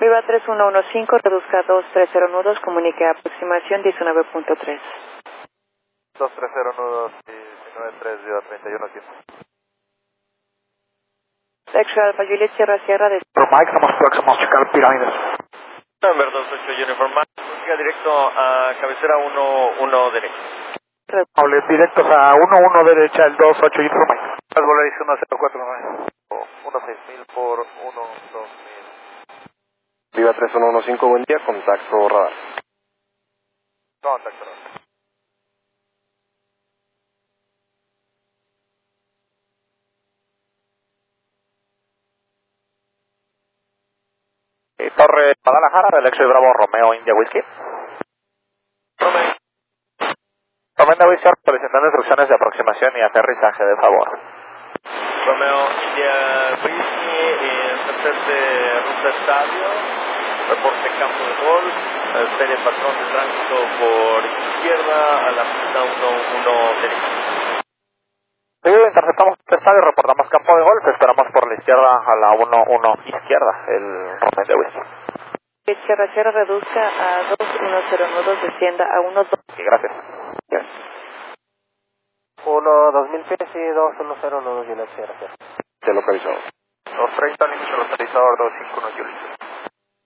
Viva 3115, reduzca 230 nudos, comunique aproximación 19.3. 230 nudos, 19.3, Viva 3115. X-Ray Alpha Juliet, Sierra de... Mike, estamos próximos a checar pirámides. Number 28 Uniform Mike, siga directo a cabecera 1-1 derecha. Hables directos a 1-1 derecha, el 28 Uniform Mike. Volaris 1049. 16000 por 12000. Viva 3115, buen día, contacto radar. Contacto radar. Torre Guadalajara, del X-Ray Bravo Romeo India Whiskey. Romeo. Romeo Whiskey, solicitando instrucciones de aproximación y aterrizaje, de favor. Romeo India Whiskey, tercer de ruta estadio, reporte campo de golf, serie patrón de tránsito por izquierda a la pista 1-1 derecha. Sí, interceptamos este estadio, reportamos campo de golf, esperamos por la izquierda a la 1-1 izquierda, el Romeo India Whiskey. Sierra reduzca a 210 nudos, descienda a 12. Sí, gracias. 1-2000 pies y 210 nudos, Juliet Sierra. Ya localizado. 230 límite localizador 251 Juliet.